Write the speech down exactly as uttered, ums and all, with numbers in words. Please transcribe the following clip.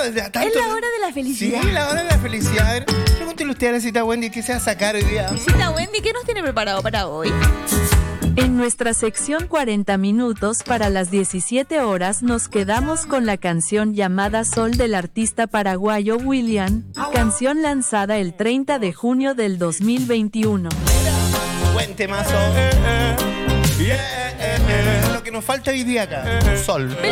de tanto... Es la hora de la felicidad. Sí, la hora de la felicidad. A ver, pregúntele usted a la cita Wendy qué se va a sacar hoy día. Cita Wendy, ¿qué nos tiene preparado para hoy? En nuestra sección cuarenta minutos para las diecisiete horas nos quedamos con la canción llamada Sol del artista paraguayo William, canción lanzada el treinta de junio del dos mil veintiuno. Buen temazo. Yeah, eh, eh, lo que nos falta hoy día acá. Sol.